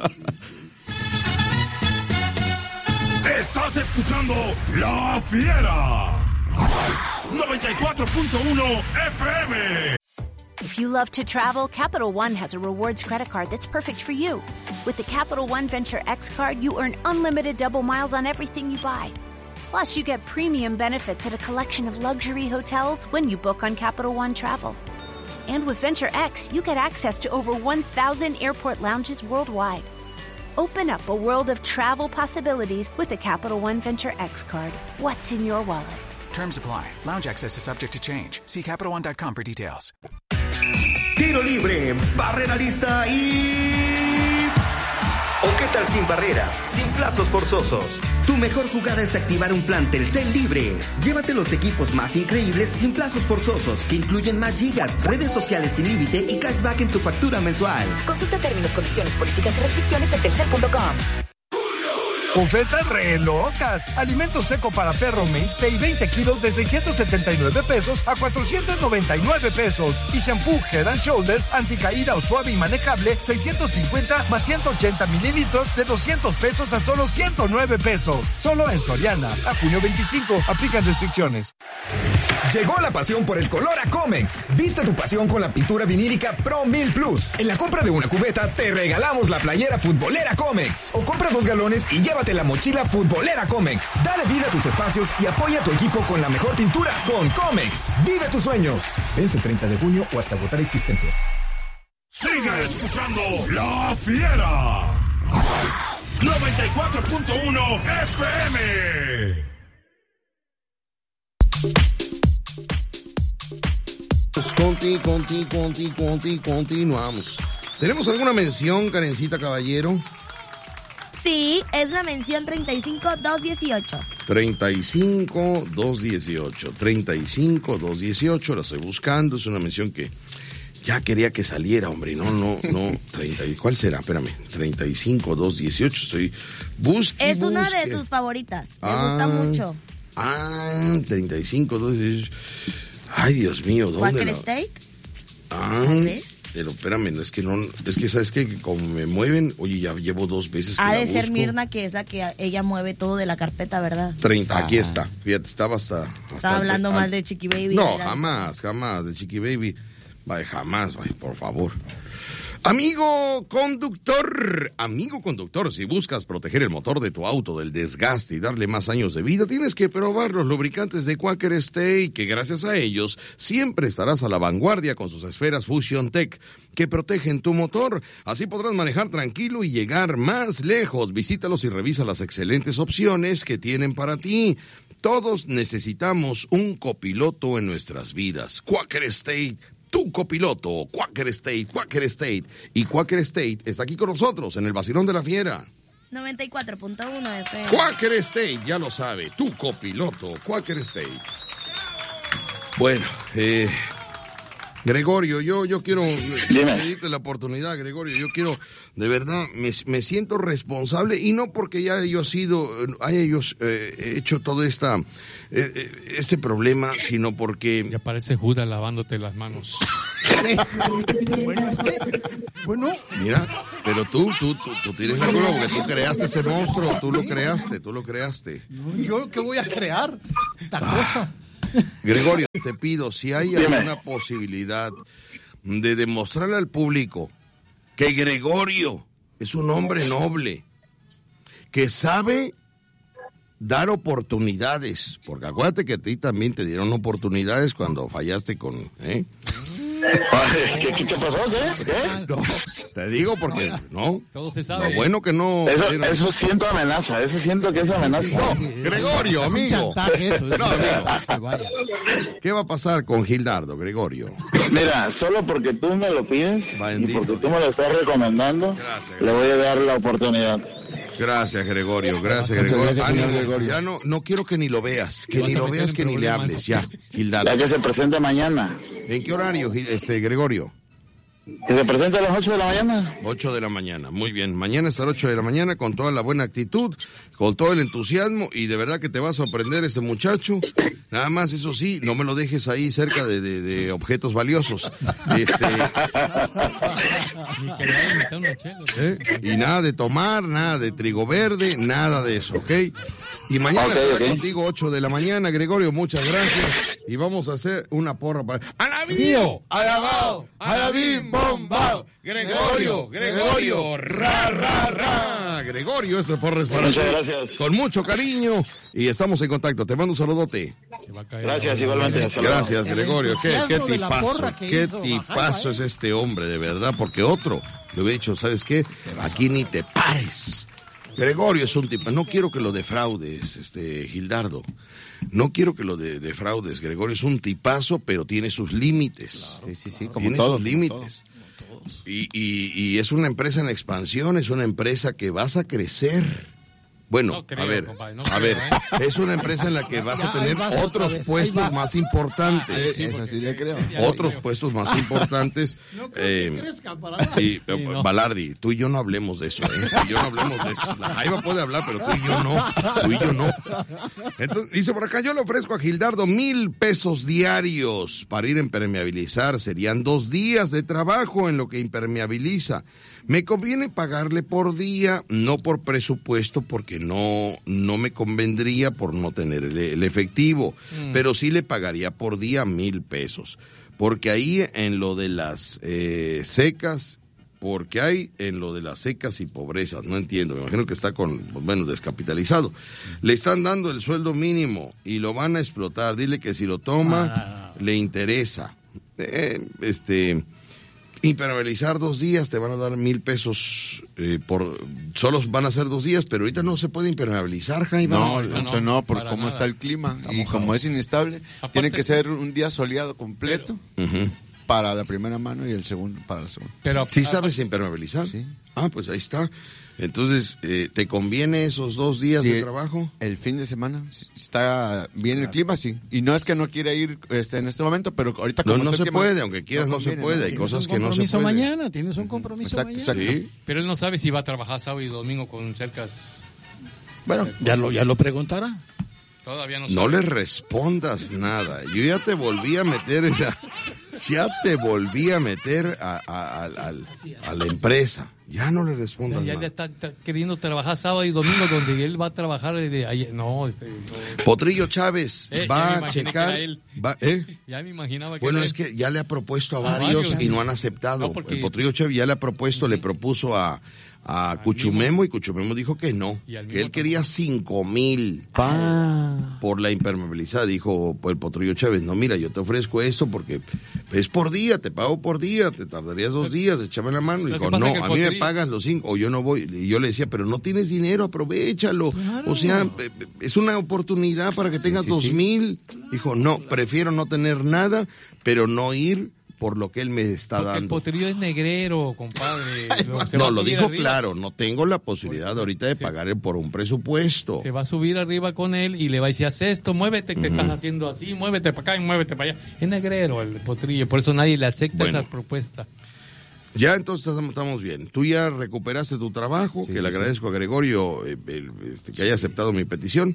A: Estás escuchando La Fiera. noventa y cuatro punto uno F M.
F: If you love to travel, Capital One has a rewards credit card that's perfect for you. With the Capital One Venture X card, you earn unlimited double miles on everything you buy. Plus, you get premium benefits at a collection of luxury hotels when you book on Capital One Travel. And with Venture X, you get access to over one thousand airport lounges worldwide. Open up a world of travel possibilities with the Capital One Venture X card. What's in your wallet?
G: Terms apply. Lounge access is subject to change. See Capital One dot com for details.
N: Tiro libre, barrera lista y... ¿O qué tal sin barreras, sin plazos forzosos? Tu mejor jugada es activar un plan Telcel libre. Llévate los equipos más increíbles sin plazos forzosos, que incluyen más gigas, redes sociales sin límite y cashback en tu factura mensual.
O: Consulta términos, condiciones, políticas y restricciones en telcel punto com. Ofertas re locas. Alimento seco para perro Mainstay veinte kilos de seiscientos setenta y nueve pesos a cuatrocientos noventa y nueve pesos. Y shampoo Head and Shoulders anticaída o suave y manejable seiscientos cincuenta más ciento ochenta mililitros de doscientos pesos a solo ciento nueve pesos. Solo en Soriana. A junio veinticinco. Aplican restricciones.
P: Llegó la pasión por el color a Comex. Viste tu pasión con la pintura vinílica Pro mil Plus. En la compra de una cubeta te regalamos la playera futbolera Comex. O compra dos galones y llévate la mochila futbolera Comex. Dale vida a tus espacios y apoya a tu equipo con la mejor pintura con Comex. Vive tus sueños. Vence el treinta de junio o hasta agotar existencias.
A: Sigue escuchando La Fiera. noventa y cuatro punto uno F M.
B: Conti, conti, conti, conti, continuamos. ¿Tenemos alguna mención, Karencita Caballero?
K: Sí, es la mención treinta y cinco dos dieciocho.
B: treinta y cinco dos dieciocho. treinta y cinco dos dieciocho, la estoy buscando, es una mención que ya quería que saliera, hombre. No, no, no. treinta, ¿cuál será? Espérame. treinta y cinco dos dieciocho, estoy busque,
K: Es una
B: busque.
K: de sus favoritas. Me
B: ah,
K: gusta mucho.
B: Ah, treinta y cinco dos dieciocho. Ay, Dios mío, ¿dónde
K: ¿Quaker
B: la...
K: Steak?
B: Ah, pero espérame, no, es que no, es que sabes que como me mueven, oye, ya llevo dos veces que
K: Ha
B: la
K: de ser
B: busco.
K: Mirna, que es la que ella mueve todo de la carpeta, ¿verdad?
B: treinta, aquí
K: Ah.
B: está. Fíjate, estaba hasta... hasta
K: Estaba hablando
B: al-
K: mal de Chiqui Baby.
B: No,
K: mira.
B: jamás, jamás, de Chiqui Baby. Vaya, jamás, vaya, por favor. Amigo conductor, amigo conductor, si buscas proteger el motor de tu auto del desgaste y darle más años de vida, tienes que probar los lubricantes de Quaker State, que gracias a ellos siempre estarás a la vanguardia con sus esferas Fusion Tech, que protegen tu motor. Así podrás manejar tranquilo y llegar más lejos. Visítalos y revisa las excelentes opciones que tienen para ti. Todos necesitamos un copiloto en nuestras vidas. Quaker State, tu copiloto, Quaker State, Quaker State. Y Quaker State está aquí con nosotros en el Vacilón de la Fiera.
K: noventa y cuatro punto uno F M.
B: Quaker State, ya lo sabe, tu copiloto, Quaker State. Bueno, eh, Gregorio, yo, yo quiero pedirte la oportunidad, Gregorio, yo quiero, de verdad, me, me siento responsable, y no porque ya yo sido, haya yo eh, hecho todo esta, eh, este problema, sino porque...
C: Ya parece Judas lavándote las manos.
E: Bueno, es que, bueno...
B: Mira, pero tú, tú, tú, tú tienes la culpa porque tú creaste ese monstruo, tú lo creaste, tú lo creaste.
E: No, ¿yo qué voy a crear? Esta cosa.
B: Gregorio, te pido, si hay alguna posibilidad de demostrarle al público que Gregorio es un hombre noble, que sabe dar oportunidades, porque acuérdate que a ti también te dieron oportunidades cuando fallaste con... ¿eh?
M: ¿Qué, qué, qué pasó? ¿Qué? ¿Qué?
B: No, te digo porque, ¿no?
C: Todo se sabe.
B: Lo bueno que no...
M: Eso, eso siento amenaza, eso siento que es amenaza.
B: No, Gregorio,
E: Es un
B: amigo.
E: chantaje eso, es
B: No,
E: un
B: amigo.
E: chantaje, vaya.
B: ¿Qué va a pasar con Gildardo, Gregorio?
M: Mira, solo porque tú me lo pides
B: Bendito.
M: y porque tú me lo estás recomendando,
B: Gracias.
M: le voy a dar la oportunidad.
B: Gracias, Gregorio. Gracias,
M: Muchas
B: Gregorio.
M: gracias, señor
B: Ánimo.
M: Gregorio.
B: Ya no, no quiero que ni lo veas. Que
C: Vas
B: ni
C: a
B: lo
C: meter
B: veas,
C: en
B: que ni le
C: problemas.
B: hables. Ya, Gildardo.
M: Ya que se presente mañana.
B: ¿En qué horario, Gil- este, Gregorio?
M: Que se presente a las ocho de la mañana.
B: ocho de la mañana. Muy bien. Mañana es a las ocho de la mañana con toda la buena actitud, con todo el entusiasmo, y de verdad que te va a sorprender este muchacho. Nada más, eso sí, no me lo dejes ahí cerca de, de, de objetos valiosos. Este,
C: Ni que le vayan a meter unos chelos.
B: ¿eh? Y nada de tomar, nada de trigo verde, nada de eso, ¿ok? Y mañana
M: Ok,
B: estaré
M: ok.
B: contigo ocho de la mañana, Gregorio, muchas gracias. Y vamos a hacer una porra para... ¡Alabío! ¡Alabao! ¡Alabim! ¡Bombao! ¡Gregorio! ¡Gregorio! ¡Ra, ra, ra! Gregorio, esa porra es para
M: Muchas
B: ti.
M: gracias.
B: Con mucho cariño, y estamos en contacto. Te mando un saludote.
C: Se va a caer.
M: Gracias, igualmente. Hasta luego.
B: Gracias,
E: El
B: Gregorio. Qué, qué
E: entusiasmo de la
B: tipazo,
E: porra que
B: qué
E: hizo
B: tipazo
E: bajar,
B: es este hombre, de verdad, porque otro le hubiera dicho, ¿sabes qué? Aquí ni te pares. Gregorio es un tipo, no quiero que lo defraudes, este, Gildardo. No quiero que lo de- defraudes. Gregorio es un tipazo, pero tiene sus límites.
L: Sí, sí, sí, como
B: Tiene
L: todo.
B: sus límites. Y, y, y es una empresa en expansión, es una empresa que vas a crecer. Bueno,
C: No creo,
B: a ver,
C: compadre, no
B: a
C: creo,
B: ver,
C: ¿eh?
B: es una empresa en la que vas a
E: Ya, ahí
B: tener
E: vas otra
B: otros
E: vez, ahí
B: puestos
E: va.
B: más importantes.
C: Ah, sí,
L: Esa
C: porque-
L: sí le creo.
B: Otros puestos más importantes.
E: No creo
B: eh,
E: que crezca para nada.
B: y,
C: Sí, no.
B: Balardi, tú y yo no hablemos de eso, ¿eh? Tú y yo no hablemos de eso. La Jaiba puede hablar, pero tú y yo no. Tú y yo no. Entonces, dice por acá, yo le ofrezco a Gildardo mil pesos diarios para ir a impermeabilizar. Serían dos días de trabajo en lo que impermeabiliza. Me conviene pagarle por día, no por presupuesto, porque no, no me convendría por no tener el, el efectivo.
Q: Mm.
B: Pero sí le pagaría por día mil pesos. Porque ahí en lo de las eh, secas, porque hay en lo de las secas y pobrezas, no entiendo, me imagino que está con, bueno, descapitalizado. Le están dando el sueldo mínimo y lo van a explotar. Dile que si lo toma, le interesa. Eh, este... Impermeabilizar dos días, te van a dar mil pesos eh, por... Solo van a ser dos días, pero ahorita no se puede impermeabilizar, Jaime.
L: No, de hecho no, por
C: para
L: cómo
C: nada.
L: está el clima
B: Está
L: y
B: mojado.
L: como es inestable,
C: Aparte-
L: tiene que ser un día soleado completo
B: Ujú.
L: para la primera mano y el segundo para la segunda.
C: Pero
B: ¿Sí sabes impermeabilizar?
L: Sí.
B: Ah, pues ahí está. Entonces, eh, ¿te conviene esos dos días
L: Sí,
B: de trabajo?
L: El fin de semana si está bien el clima, sí. Y no es que no quiera ir este, en este momento, pero ahorita
B: No,
L: como
B: no
L: está
B: se
L: el clima,
B: puede, aunque quieras no se
L: conviene,
B: puede. Hay
E: Tienes
B: cosas
E: un
B: que no se
E: compromiso
B: pueden.
E: mañana, tienes un compromiso
L: Exacto,
E: mañana.
L: exacto.
B: Sí.
C: Pero él no sabe si va a trabajar sábado y domingo con cercas.
E: Bueno, ya lo, ya lo preguntará.
C: Todavía no
B: No
C: sabe.
B: le respondas nada. Yo ya te volví a meter en la... Ya te volví a meter a, a- a- al- a la empresa. Ya no le
C: O sea,
B: respondas
C: ya
B: nada.
C: le está, está queriendo trabajar sábado y domingo donde él va a trabajar de ayer. No, este, no.
B: Potrillo Chávez
C: Eh, ya me
B: va a
C: imaginé que
B: checar...
C: era él.
B: va- ¿eh?
C: Ya me imaginaba que
B: Bueno,
C: era
B: es
C: él.
B: que ya le ha propuesto a
C: A
B: varios
C: varios.
B: y no han aceptado.
C: No, porque-
B: El Potrillo Chávez ya le ha propuesto, le propuso a, a Cuchumemo y Cuchumemo dijo que no,
C: Y al
B: que
C: mismo
B: él quería cinco mil por la impermeabilizada. Dijo pues, el Potrillo Chávez, no, mira, yo te ofrezco esto porque es por día, te pago por día, te tardarías dos días, échame la mano.
C: lo
B: Dijo,
C: que pasa
B: no,
C: es que el
B: a mí me
C: Potrillo-
B: pagan los cinco, o yo no voy. Y yo le decía, pero no tienes dinero, aprovéchalo. O sea, eh, es una oportunidad para que tengas
L: sí,
B: dos
L: sí.
B: mil. Dijo, no, prefiero no tener nada, pero no ir por lo que él me está
C: Porque el
B: dando.
C: potrillo es negrero, compadre. Lo- se va
B: No,
C: a
B: lo
C: subir
B: dijo
C: arriba.
B: claro, no tengo la posibilidad ahorita de pagar por un presupuesto.
C: Se va a subir arriba con él y le va a decir, haz esto, muévete, que estás haciendo así, muévete para acá y muévete para allá. Es negrero el potrillo, por eso nadie le acepta
B: Bueno.
C: esa propuesta.
B: Ya entonces estamos bien. Tú ya recuperaste tu trabajo,
L: Sí,
B: que le
L: sí,
B: agradezco a Gregorio eh, el- este, que haya aceptado mi petición.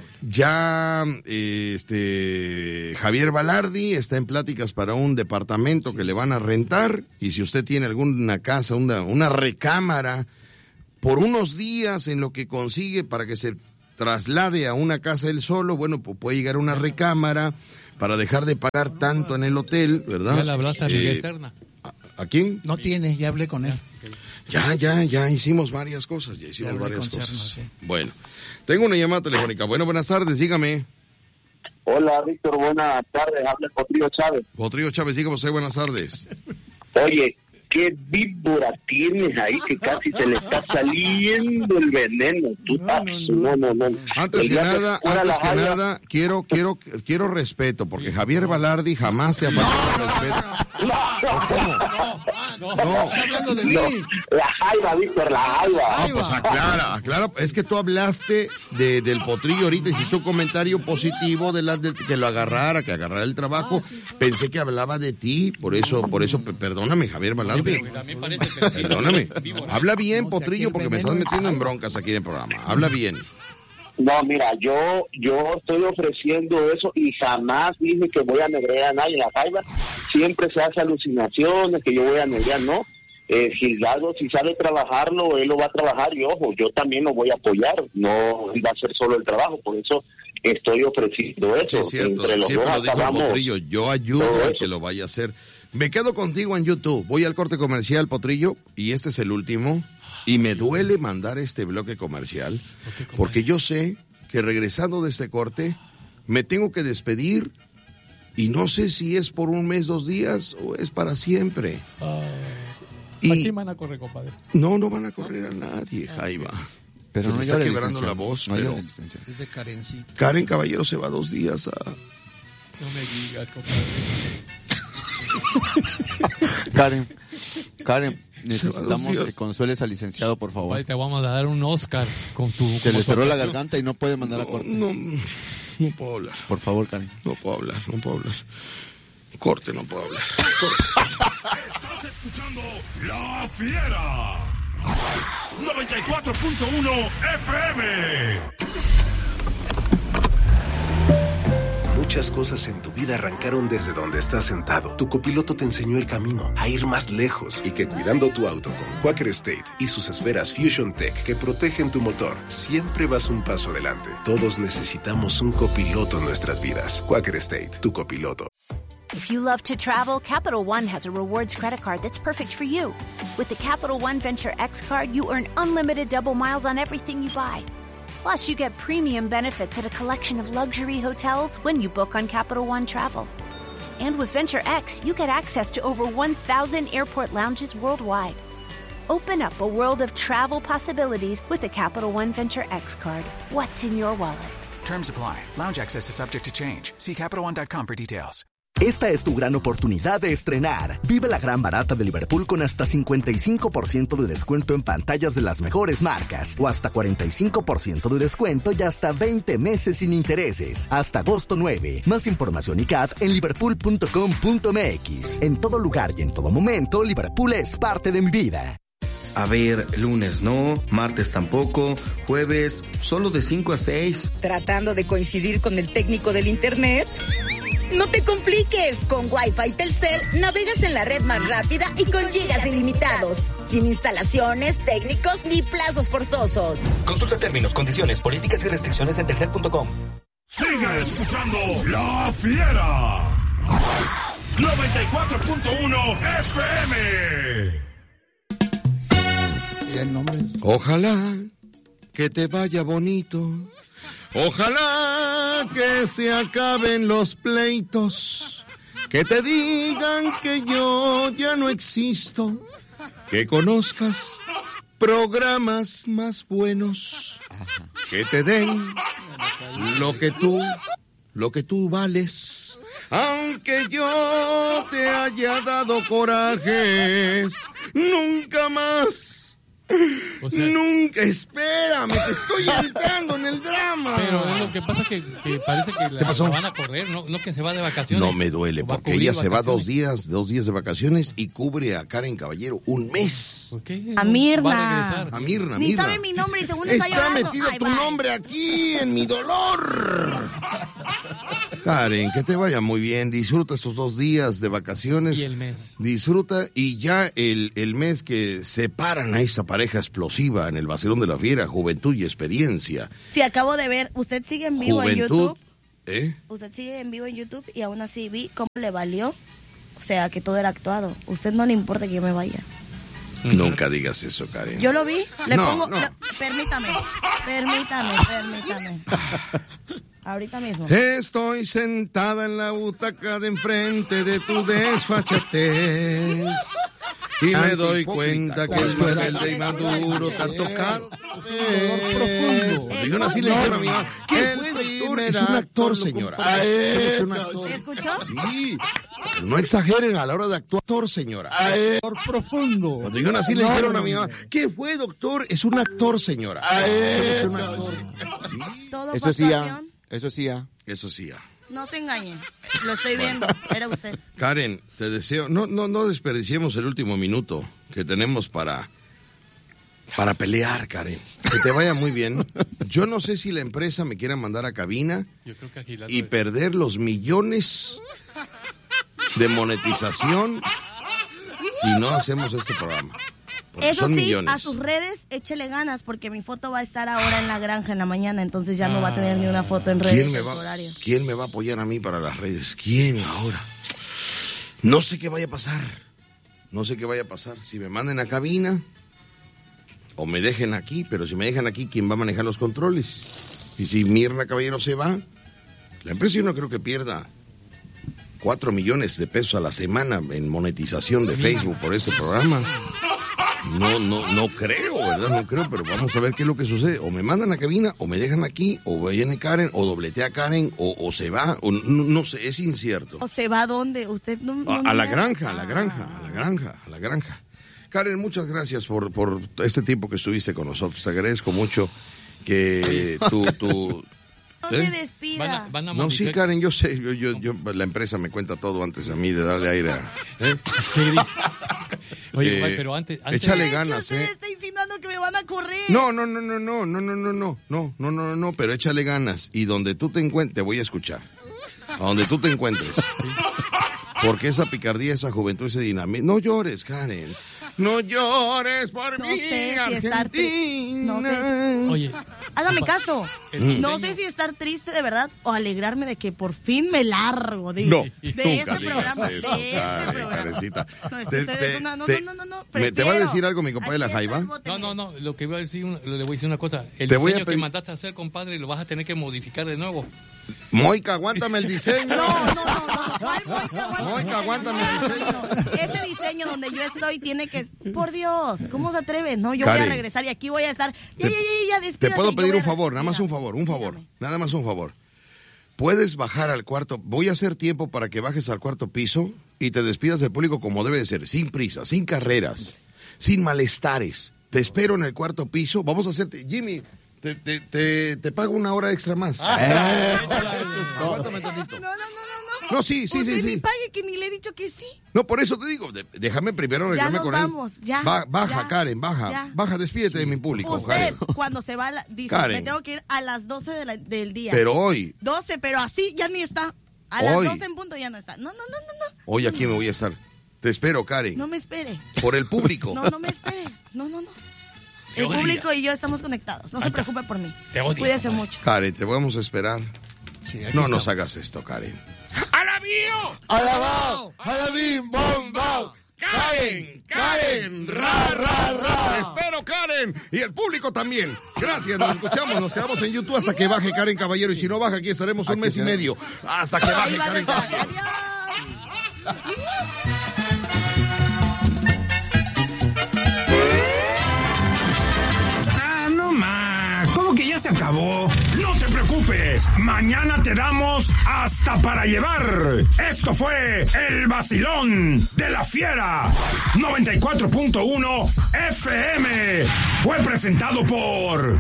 B: Ya eh, este Javier Balardi está en pláticas para un departamento que le van a rentar, y si usted tiene alguna casa, una, una recámara, por unos días en lo que consigue para que se traslade a una casa él solo, bueno, pues puede llegar a una recámara para dejar de pagar tanto en el hotel, ¿verdad?
C: Ya le hablaste a Miguel
B: Eh,
C: Serna.
B: ¿A quién?
E: No tiene, ya hablé con él.
B: Ya, ya, ya hicimos varias cosas, ya hicimos
E: Ya hablé
B: varias
E: con
B: cosas.
E: Serna, sí.
B: Bueno, tengo una llamada telefónica. Bueno, buenas tardes, dígame.
Q: Hola, Víctor, buenas tardes. Habla Potrillo Chávez.
B: Potrillo Chávez, dígame usted, buenas tardes.
Q: Oye, qué víbora tienes ahí que casi se le está saliendo el veneno. Tú, ah, no, no, no.
B: Antes
Q: El
B: que
Q: día
B: nada,
Q: fuera
B: antes
Q: la
B: que
Q: Jaya-
B: nada, quiero, quiero, quiero respeto, porque Javier Balardi jamás te ha faltado respeto.
E: No, estás hablando de mí.
Q: No, la jaiba, Víctor, la jaiba.
B: Ah, pues aclara, aclara. Es que tú hablaste de, del Potrillo ahorita, hiciste un comentario positivo de la, de, que lo agarrara, que agarrara el trabajo. Pensé que hablaba de ti, por eso, por eso, pe- perdóname, Javier Balardi.
C: También parece que
B: Perdóname.
C: víbora.
B: Habla bien,
E: No, si aquí
B: Potrillo,
E: el
B: porque me
E: veneno
B: estás
E: es
B: metiendo en
E: jaiba.
B: broncas aquí en el programa. Habla bien.
Q: No, mira, yo yo estoy ofreciendo eso y jamás dije que voy a negrear a nadie en la jaiba. Siempre se hace alucinaciones que yo voy a negrear, ¿no? Eh, Gildardo, si sabe trabajarlo, él lo va a trabajar y ojo, yo también lo voy a apoyar. No va a ser solo el trabajo, por eso estoy ofreciendo
B: Sí,
Q: eso.
B: es cierto.
Q: Entre los
B: Siempre
Q: dos
B: lo dijo el
Q: acabamos.
B: Potrillo. Yo ayudo
Q: todo
B: a
Q: eso.
B: que lo vaya a hacer. Me quedo contigo en YouTube. Voy al corte comercial, Potrillo, y este es el último. Y me duele mandar este bloque comercial, porque yo sé que regresando de este corte me tengo que despedir y no sé si es por un mes, dos días o es para siempre.
C: Ah,
B: Y
C: aquí van a correr, compadre.
B: no, no van a correr a nadie, Jaiba.
L: Pero
B: Se
L: no
B: me está
L: llore,
B: quebrando la
L: licenciado.
B: voz,
L: No
B: pero
L: llore, licenciado.
E: Es de Karencita.
B: Karen Caballero se va dos días a...
C: No me digas, compadre.
L: Karen, Karen, Necesitamos que consueles al licenciado, por favor.
C: Ay, te vamos a dar un Oscar con tu...
L: Se le cerró la garganta y no puede mandar
B: no,
L: a corte.
B: No, no puedo hablar.
L: Por favor, Karen.
B: No puedo hablar, no puedo hablar. Corte, no puedo hablar.
A: Estás escuchando La Fiera. noventa y cuatro punto uno F M.
R: Muchas cosas en tu vida arrancaron desde donde estás sentado. Tu copiloto te enseñó el camino a ir más lejos y que cuidando tu auto con Quaker State y sus esferas Fusion Tech que protegen tu motor, siempre vas un paso adelante. Todos necesitamos un copiloto en nuestras vidas. Quaker State, tu copiloto.
F: If you love to travel, Capital One has a rewards credit card that's perfect for you. With the Capital One Venture X card, you earn unlimited double miles on everything you buy. Plus, you get premium benefits at a collection of luxury hotels when you book on Capital One Travel. And with Venture X, you get access to over one thousand airport lounges worldwide. Open up a world of travel possibilities with the Capital One Venture X card. What's in your wallet?
G: Terms apply. Lounge access is subject to change. See Capital One dot com for details.
S: Esta es tu gran oportunidad de estrenar. Vive la gran barata de Liverpool con hasta cincuenta y cinco por ciento de descuento en pantallas de las mejores marcas o hasta cuarenta y cinco por ciento de descuento y hasta veinte meses sin intereses. Hasta agosto nueve. Más información y C A T en liverpool punto com punto m x. En todo lugar y en todo momento, Liverpool es parte de mi vida.
N: A ver, lunes no, martes tampoco, jueves solo de cinco a seis.
T: ¿Tratando de coincidir con el técnico del internet? No te compliques, con Wi-Fi Telcel navegas en la red más rápida y con gigas ilimitados, sin instalaciones, técnicos ni plazos forzosos.
U: Consulta términos, condiciones, políticas y restricciones en telcel punto com.
A: Sigue escuchando La Fiera. noventa y cuatro punto uno F M.
B: Ojalá que te vaya bonito. Ojalá que se acaben los pleitos, que te digan que yo ya no existo, que conozcas programas más buenos, que te den lo que tú, lo que tú vales, aunque yo te haya dado corajes, nunca más. O sea, nunca, espérame, que estoy entrando en el drama.
C: Pero lo que pasa es que, que parece que la, la van a correr, no, no que se va de vacaciones.
B: No me duele, porque ella se va dos días, dos días de vacaciones y cubre a Karen Caballero un mes.
C: ¿Por qué?
K: A Mirna.
B: A Mirna,
K: Ni
B: Mirna.
K: sabe mi nombre y según está,
B: está
K: llorando.
B: metido
K: Ay,
B: tu
K: bye.
B: nombre aquí en mi dolor. Karen, que te vaya muy bien. Disfruta estos dos días de vacaciones.
C: Y el mes.
B: Disfruta y ya el, el mes que separan a esa pareja explosiva en el Vacilón de la Fiera, juventud y experiencia.
K: Sí, acabo de ver, usted sigue en vivo
B: Juventud,
K: en YouTube.
B: ¿eh?
K: Usted sigue en vivo en YouTube y aún así vi cómo le valió. O sea, que todo era actuado. Usted no le importa que yo me vaya.
B: Nunca digas eso, Karen.
K: Yo lo vi. Le
B: No,
K: pongo.
B: no.
K: le- permítame. Permítame, permítame. Ahorita mismo.
B: Estoy sentada en la butaca de enfrente de tu desfachatez y me doy cuenta que el rebelde y maduro te ha tocado. Yo nací le dijeron a mi mamá, ¿qué fue, doctor? Es un actor, señora. Es un actor.
K: ¿Escuchó?
B: Sí. Pero no exageren a la hora de actuar, señora.
E: Actor profundo.
B: Cuando yo nací le dijeron a mi mamá, ¿qué fue, doctor? Es un actor, señora. Es un actor.
K: Todo
L: Eso
K: fue
L: sí, ya.
K: actuación.
L: Eso sí, ya.
B: Eso sí, ya.
K: No se engañe. Lo estoy viendo. Era usted.
B: Karen, te deseo, no, no, no desperdiciemos el último minuto que tenemos para, para pelear, Karen. Que te vaya muy bien. Yo no sé si la empresa me quiera mandar a cabina
C: Yo creo que Aguilar
B: y
C: lo-
B: perder los millones de monetización si no hacemos este programa. Porque
K: Eso
B: son
K: sí,
B: millones.
K: a sus redes échele ganas porque mi foto va a estar ahora en la granja en la mañana, entonces ya no va a tener ni una foto en redes
B: ¿Quién me,
K: en su
B: va,
K: horario.
B: ¿Quién me va a apoyar a mí para las redes? ¿Quién ahora? No sé qué vaya a pasar. No sé qué vaya a pasar. Si me manden a cabina o me dejen aquí, pero si me dejan aquí, ¿quién va a manejar los controles? Y si Mirna Caballero se va, la empresa yo no creo que pierda cuatro millones de pesos a la semana en monetización de Facebook por este programa. No, no, no creo, ¿verdad? No creo, pero vamos a ver qué es lo que sucede. O me mandan a cabina, o me dejan aquí, o viene Karen, o dobletea a Karen, o, o se va, o no, no sé, es incierto.
K: ¿O se va a dónde? Usted no... no
B: A, a la
K: me-
B: granja, a la granja, a la granja, a la granja. Karen, muchas gracias por, por este tiempo que estuviste con nosotros. Te agradezco mucho que tú... tú
K: No
B: ¿Eh?
K: se despida.
C: Van a, van a
B: No, sí,
C: modificar-
B: Karen, yo sé, yo, yo, yo, la empresa me cuenta todo antes a mí de darle aire a... ¿eh?
C: Oye,
B: Eh,
C: Guay, pero antes... antes
B: échale ganas,
K: Usted
B: ¿eh?
K: está insinuando que me van a correr.
B: No, no, no, no, no, no, no, no, no, no, no, no, no, pero échale ganas. Y donde tú te encuentres, te voy a escuchar. A donde tú te encuentres. Porque esa picardía, esa juventud, ese dinamismo... No llores, Karen. No llores por
K: No
B: mí,
K: sé si estar tri-
B: Argentina.
K: No sé.
C: Oye,
K: Hágame caso.
B: El
K: No
C: diseño-
K: sé si estar triste de verdad o alegrarme de que por fin me largo de,
B: No,
K: de
B: nunca
K: este
B: digas
K: programa.
B: eso,
K: de este
B: Karen,
K: programa.
B: Karencita.
K: No, es
B: Te-
K: que ustedes
B: te-
K: una- no,
B: te-
K: no, no, no, no,
B: ¿Me te va a
K: prefiero.
B: decir algo mi compadre La
K: Aquí está
B: Jaiba?
K: el bote.
C: No, no, no, lo que voy a decir, una- le voy a decir una cosa. El
B: Te voy a
C: diseño que
B: pedir-
C: mandaste a hacer, compadre, lo vas a tener que modificar de nuevo.
B: Moica, aguántame el diseño.
K: No, no, no, no. ¿Cuál Moica? Aguanta.
B: Moica, aguántame el diseño.
K: Este diseño donde yo estoy tiene que... Por Dios, ¿cómo se atreve? No, yo
B: Karen.
K: voy a regresar y aquí voy a estar... Ya,
B: Te-
K: ya, ya, ya,
B: Te
K: despídase,
B: puedo
K: yo
B: pedir
K: voy
B: un
K: a-
B: favor, nada más un favor, un favor, nada más un favor. Puedes bajar al cuarto, voy a hacer tiempo para que bajes al cuarto piso y te despidas del público como debe de ser, sin prisa, sin carreras, sin malestares. Te espero en el cuarto piso, vamos a hacerte, Jimmy, te, te, te, te pago una hora extra más.
K: Ah.
B: Aguántame tantito.
K: No, no, no, no.
B: No, sí, sí,
K: Usted
B: sí,
K: ni
B: sí.
K: pague que ni le he dicho que sí.
B: No, por eso te digo, de- déjame primero
K: Ya
B: arreglarme
K: nos
B: con
K: vamos,
B: él.
K: ya,
B: Ba- baja,
K: ya,
B: Karen, baja,
K: ya.
B: baja, despídete de mi público,
K: Usted,
B: Karen.
K: cuando se va, a la- dice,
B: Karen.
K: me tengo que ir a las doce de la- del día.
B: Pero hoy,
K: doce, pero así ya ni está. A
B: Hoy.
K: las doce en punto ya no está. No, no, no, no, no.
B: hoy aquí me voy a estar. Te espero, Karen.
K: No me espere.
B: Por el público.
K: No, no me espere. No, no, no.
C: Te
K: El
C: odia.
K: público y yo estamos conectados. No se preocupe por mí.
C: Te odio,
K: Cuídese
C: compadre.
K: mucho.
B: Karen, te vamos a esperar.
E: Sí, aquí
B: No
E: estamos.
B: nos hagas esto, Karen.
A: ¡Alabío!
B: ¡Alabao! ¡Alabim, bombao! ¡Karen! ¡Karen! ¡Ra, ra, ra! Te espero, Karen. Y el público también. Gracias, nos escuchamos. Nos quedamos en YouTube hasta que baje Karen Caballero. Y si no baja, aquí estaremos un
L: Aquí
B: mes y
L: será.
B: medio. Hasta que baje
K: Ahí van a
B: Karen
K: estar.
B: Caballero.
A: Ah, no más. ¿Cómo que ya se acabó? No te preocupes. Mañana te damos hasta para llevar. Esto fue El Vacilón de la Fiera. noventa y cuatro punto uno F M. Fue presentado por...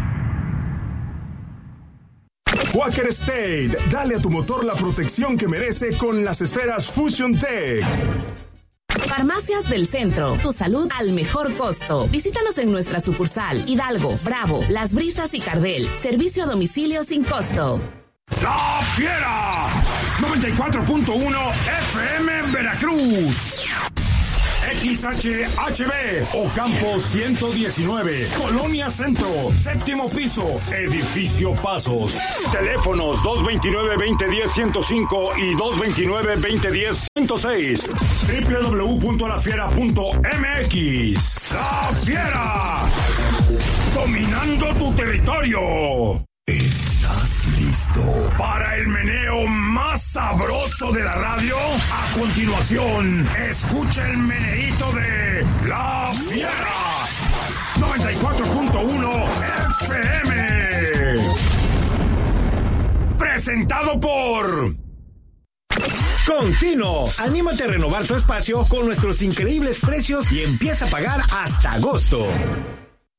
P: Quaker State, dale a tu motor la protección que merece con las esferas Fusion Tech.
H: Farmacias del Centro, tu salud al mejor costo. Visítanos en nuestra sucursal Hidalgo, Bravo, Las Brisas y Cardel. Servicio a domicilio sin costo.
A: La Fiera. noventa y cuatro punto uno F M Veracruz. X H H B Ocampo ciento diecinueve, Colonia Centro, séptimo piso, Edificio Pasos. Teléfonos dos veintinueve, veinte diez, ciento cinco y dos veintinueve, veinte diez, ciento seis. doble u doble u doble u punto la fiera punto m x. La Fiera. Dominando tu territorio. ¿Estás listo para el meneo más sabroso de la radio? A continuación, escucha el meneíto de La Fiera. noventa y cuatro punto uno F M. Presentado por...
V: Contino, anímate a renovar tu espacio con nuestros increíbles precios y empieza a pagar hasta agosto.